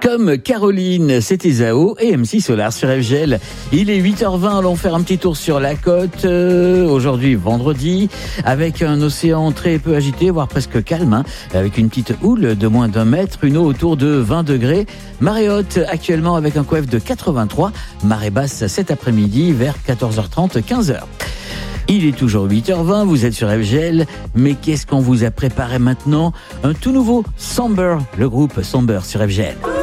Comme Caroline, c'est Isao et MC Solar sur FGL. Il est 8h20, allons faire un petit tour sur la côte. Aujourd'hui, vendredi, avec un océan très peu agité, voire presque calme, avec une petite houle de moins d'1 mètre, une eau autour de 20 degrés. Marée haute actuellement avec un coef de 83. Marée basse cet après-midi vers 14h30, 15h. Il est toujours 8h20, vous êtes sur FGL, mais qu'est-ce qu'on vous a préparé maintenant? Un tout nouveau Somber, le groupe Somber sur FGL.